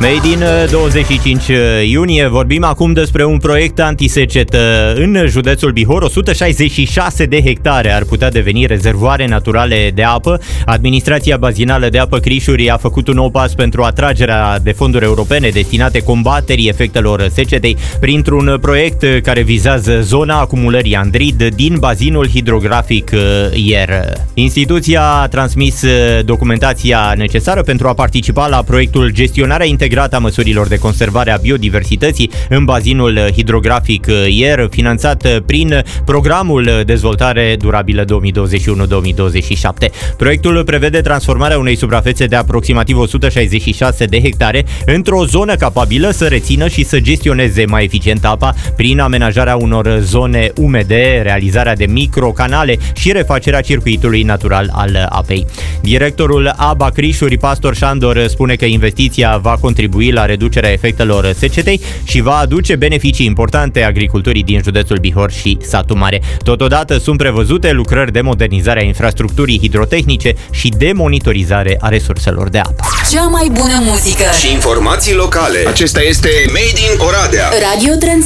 Made in 25 iunie. Vorbim acum despre un proiect antisecetă în județul Bihor. 166 de hectare ar putea deveni rezervoare naturale de apă. Administrația bazinală de apă Crișuri a făcut un nou pas pentru atragerea de fonduri europene destinate combaterii efectelor secetei printr-un proiect care vizează zona acumulării Andrid din bazinul hidrografic Ier. Instituția a transmis documentația necesară pentru a participa la proiectul Gestionarea integrată a măsurilor de conservare a biodiversității în bazinul hidrografic Ier, finanțat prin programul Dezvoltare Durabilă 2021-2027. Proiectul prevede transformarea unei suprafețe de aproximativ 166 de hectare într-o zonă capabilă să rețină și să gestioneze mai eficient apa prin amenajarea unor zone umede, realizarea de microcanale și refacerea circuitului natural al apei. Directorul ABA Crișuri, Pastor Șandor, spune că investiția va contribui la reducerea efectelor secetei și va aduce beneficii importante agriculturii din județul Bihor și Satu Mare. Totodată sunt prevăzute lucrări de modernizare a infrastructurii hidrotehnice și de monitorizare a resurselor de apă. Cea mai bună muzică și informații locale. Acesta este Made in Oradea. Radio Trans